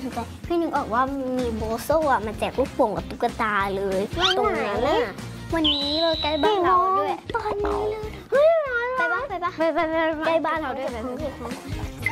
สนใจพี่นึกออกว่ามีโบโซ่อะมาแจกลูกโป่งกับตุ๊กตาเลยตรงนั้นน่ะวันนี้เลยใกล้บ้านเราด้วยตอนนี้เลยเฮ้ยไปปะใกล้บ้านเราด้วย